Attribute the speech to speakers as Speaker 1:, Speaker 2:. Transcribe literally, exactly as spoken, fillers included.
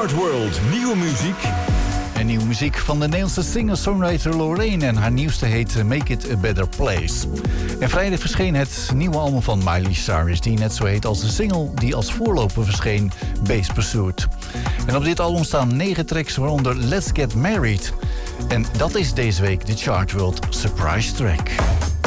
Speaker 1: Chart World, nieuwe muziek.
Speaker 2: En nieuwe muziek van de Nederlandse singer-songwriter Lorraine en haar nieuwste heet Make It a Better Place. En vrijdag verscheen het nieuwe album van Miley Cyrus, die net zo heet als de single die als voorloper verscheen, Base Pursuit. En op dit album staan negen tracks, waaronder Let's Get Married. En dat is deze week de Chart World Surprise Track.